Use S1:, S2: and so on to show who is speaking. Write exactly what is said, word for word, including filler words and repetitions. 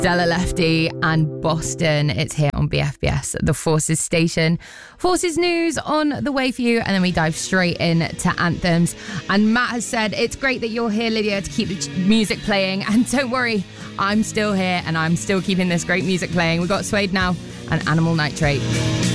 S1: Della Lefty and Boston. It's here on B F B S, the Forces station. Forces news on the way for you, and then we dive straight in to anthems. And Matt has said, it's great that you're here, Lydia, to keep the music playing. And don't worry, I'm still here and I'm still keeping this great music playing. We've got Suede now and Animal Nitrate.